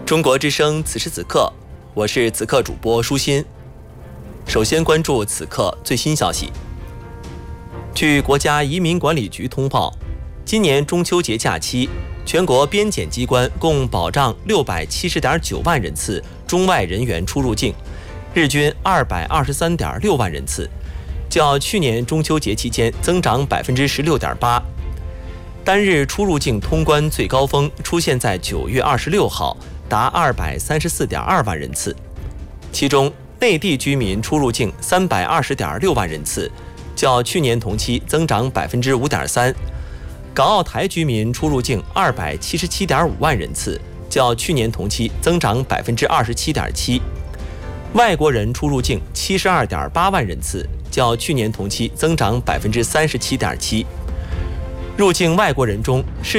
中国之声此时此刻，我是此刻主播舒心。首先关注此刻最新消息。据国家移民管理局通报，今年中秋节假期，全国边检机关共保障670.9万人次中外人员出入境，日均223.6万人次，较去年中秋节期间增长16.8%。单日出入境通关最高峰出现在9月26号，达234.2万人次，其中内地居民出入境320.6万人次，较去年同期增长5.3%；港澳台居民出入境277.5万人次，较去年同期增长27.7%；外国人出入境72.8万人次，较去年同期增长37.7%。入境外国人中，